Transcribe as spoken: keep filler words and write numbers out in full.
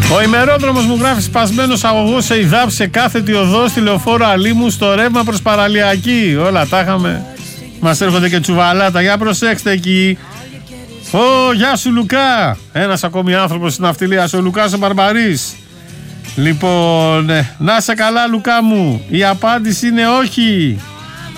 Ο ημερόδρομος μου γράφει σπασμένος αγωγός σε ΙΔΑΠ σε κάθετη οδό στη λεωφόρο Αλήμου στο ρεύμα προς Παραλιακή. Όλα τα είχαμε. Μας έρχονται και τσουβαλάτα. Για προσέξτε εκεί. Ω, γεια σου Λουκά. Ένας ακόμη άνθρωπος στην ναυτιλία. Ο Λουκάς ο Μπαρμπαρής. Λοιπόν, ναι. Να σε καλά Λουκά μου. Η απάντηση είναι όχι.